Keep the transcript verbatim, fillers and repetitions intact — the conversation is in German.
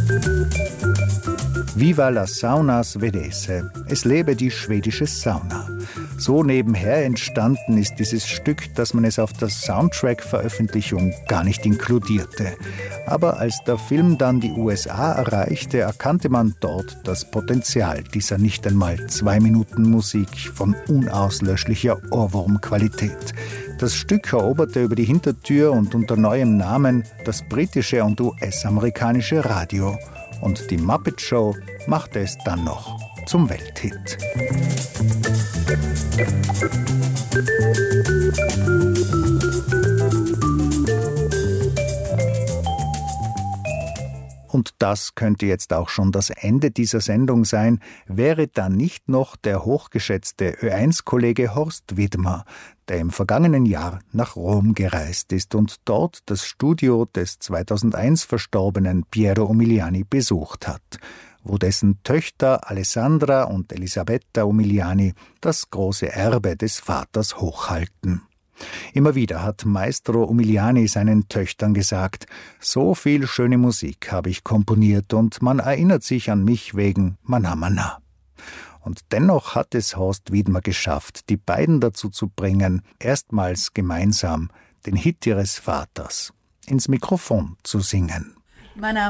Viva la sauna svedese. Es lebe die schwedische Sauna. So nebenher entstanden ist dieses Stück, dass man es auf der Soundtrack-Veröffentlichung gar nicht inkludierte. Aber als der Film dann die U S A erreichte, erkannte man dort das Potenzial dieser nicht einmal zwei Minuten Musik von unauslöschlicher Ohrwurmqualität. Das Stück eroberte über die Hintertür und unter neuem Namen das britische und U S-amerikanische Radio. Und die Muppet Show machte es dann noch zum Welthit. Und das könnte jetzt auch schon das Ende dieser Sendung sein, wäre dann nicht noch der hochgeschätzte Ö eins Kollege Horst Widmer, der im vergangenen Jahr nach Rom gereist ist und dort das Studio des zweitausendeins verstorbenen Piero Umiliani besucht hat, wo dessen Töchter Alessandra und Elisabetta Umiliani das große Erbe des Vaters hochhalten. Immer wieder hat Maestro Umiliani seinen Töchtern gesagt, so viel schöne Musik habe ich komponiert und man erinnert sich an mich wegen Mana Mana. Und dennoch hat es Horst Widmer geschafft, die beiden dazu zu bringen, erstmals gemeinsam den Hit ihres Vaters ins Mikrofon zu singen. Mana